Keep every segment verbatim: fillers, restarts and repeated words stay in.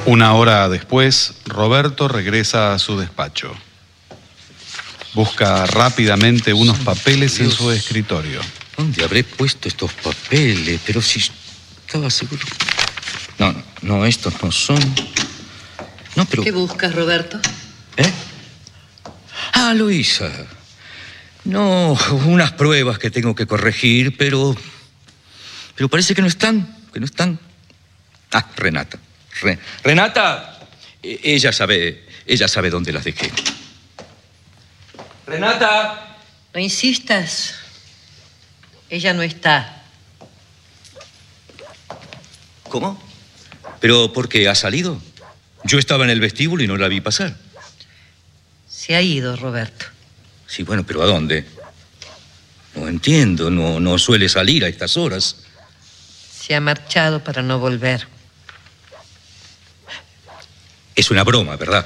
Una hora después, Roberto regresa a su despacho. Busca rápidamente unos papeles en su escritorio. ¿Dónde habré puesto estos papeles? Pero si estaba seguro... No, no, no, estos no son... No, pero... ¿Qué buscas, Roberto? ¿Eh? Ah, Luisa. No, unas pruebas que tengo que corregir, pero... Pero parece que no están, que no están. Ah, Renata. Re... Renata, ella sabe, ella sabe dónde las dejé. Renata. No insistas. Ella no está. ¿Cómo? ¿Pero por qué? ¿Ha salido? Yo estaba en el vestíbulo y no la vi pasar. Se ha ido, Roberto. Sí, bueno, pero ¿a dónde? No entiendo, no, no suele salir a estas horas. Se ha marchado para no volver. Es una broma, ¿verdad?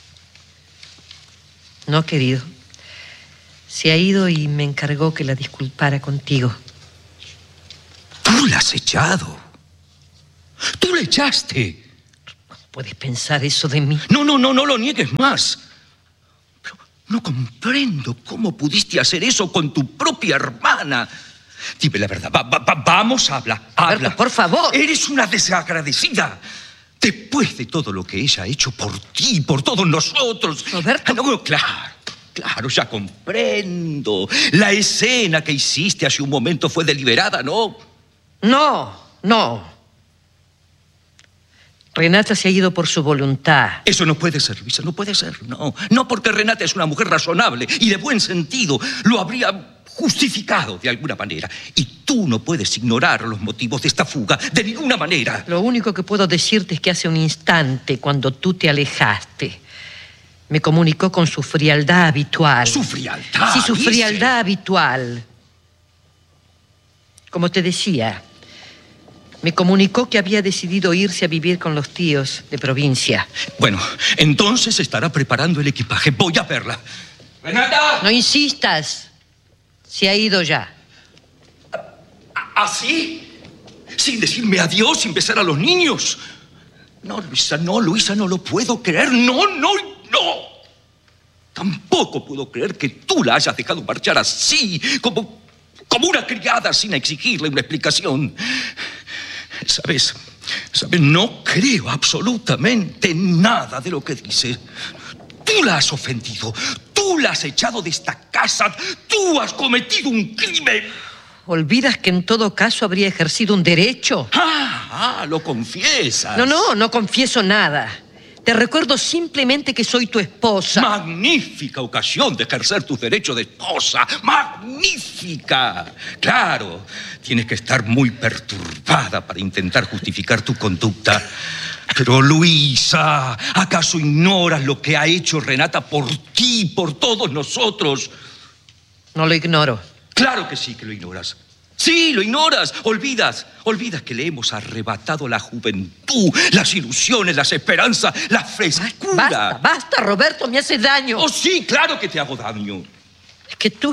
No, querido. Se ha ido y me encargó que la disculpara contigo. ¿Tú la has echado? ¿Tú la echaste? ¿Puedes pensar eso de mí? No, no, no, no lo niegues más. Pero no comprendo cómo pudiste hacer eso con tu propia hermana. Dime la verdad, va, va, va, vamos a hablar. Roberto, habla. por favor. Eres una desagradecida. Después de todo lo que ella ha hecho por ti, por todos nosotros. Roberto. No, claro, claro, ya comprendo. La escena que hiciste hace un momento fue deliberada, ¿no? No, no. Renata se ha ido por su voluntad. Eso no puede ser, Luisa, no puede ser, no. No, porque Renata es una mujer razonable y de buen sentido. Lo habría justificado de alguna manera. Y tú no puedes ignorar los motivos de esta fuga de ninguna manera. Lo único que puedo decirte es que hace un instante, cuando tú te alejaste, me comunicó con su frialdad habitual. ¿Su frialdad? Sí, su dice. frialdad habitual. Como te decía, me comunicó que había decidido irse a vivir con los tíos de provincia. Bueno, entonces estará preparando el equipaje. Voy a verla. ¡Renata! No insistas. Se ha ido ya. ¿Así? ¿Sin decirme adiós, sin besar a los niños? No, Luisa, no, Luisa, no lo puedo creer. No, no, no. Tampoco puedo creer que tú la hayas dejado marchar así, como, como una criada sin exigirle una explicación. ¿Sabes? ¿Sabes? No creo absolutamente nada de lo que dice. Tú la has ofendido. Tú la has echado de esta casa. Tú has cometido un crimen. ¿Olvidas que en todo caso habría ejercido un derecho? Ah, ah, lo confiesas. No, no, no confieso nada. Te recuerdo simplemente que soy tu esposa. Magnífica ocasión de ejercer tus derechos de esposa. Magnífica. Claro, tienes que estar muy perturbada para intentar justificar tu conducta. Pero, Luisa, ¿acaso ignoras lo que ha hecho Renata por ti, por todos nosotros? No lo ignoro. Claro que sí que lo ignoras. Sí, lo ignoras. Olvidas. Olvidas que le hemos arrebatado la juventud, las ilusiones, las esperanzas, la frescura. Basta, basta, Roberto, me hace daño. Oh, sí, claro que te hago daño. Es que tú...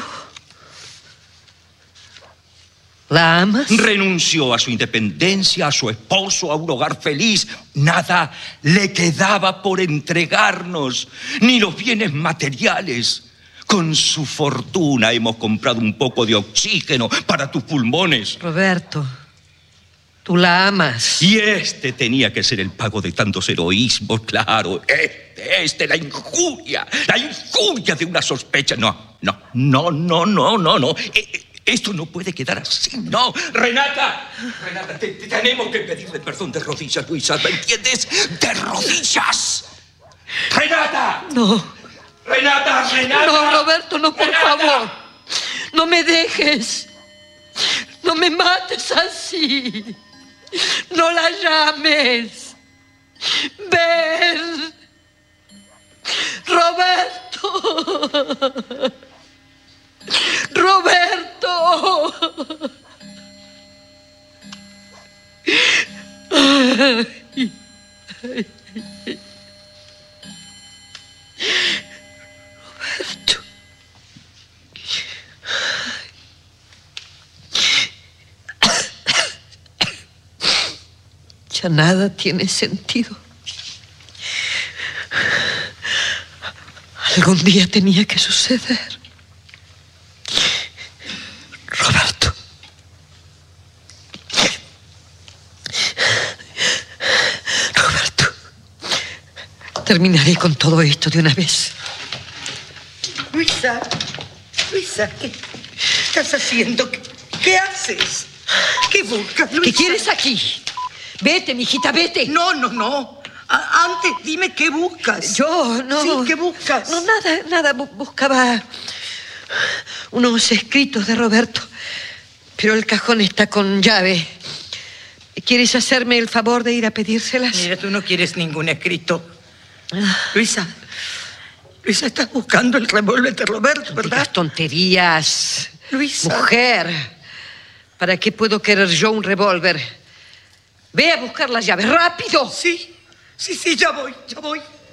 ¿la amas? Renunció a su independencia, a su esposo, a un hogar feliz. Nada le quedaba por entregarnos, ni los bienes materiales. Con su fortuna hemos comprado un poco de oxígeno para tus pulmones. Roberto, tú la amas. Y este tenía que ser el pago de tantos heroísmos, claro. Este, este, la injuria, la injuria de una sospecha. No, no, no, no, no, no, no. Esto no puede quedar así, no. Renata, Renata, te, te tenemos que pedirle perdón de rodillas, Luisa, ¿me entiendes? ¡De rodillas! ¡Renata! No. ¡Renata, Renata! No, Roberto, no, por Renata. favor. No me dejes. No me mates así. No la llames. Ven. Roberto. Roberto. Ay, ay. Roberto. Ya nada tiene sentido. Algún día tenía que suceder. Roberto. Roberto. Terminaré con todo esto de una vez. Luisa, Luisa, ¿qué estás haciendo? ¿Qué, qué haces? ¿Qué buscas, Luisa? ¿Qué quieres aquí? Vete, mijita, vete. No, no, no. A- antes dime qué buscas. Yo no... Sí, ¿qué buscas? No, nada, nada. Bu- buscaba unos escritos de Roberto, pero el cajón está con llave. ¿Quieres hacerme el favor de ir a pedírselas? Mira, tú no quieres ningún escrito. Ah, Luisa, Luisa, estás buscando el revólver de Roberto, no ¿verdad? digas tonterías. Luisa. Mujer, ¿para qué puedo querer yo un revólver? Ve a buscar las llaves, rápido. Sí, sí, sí, ya voy, ya voy.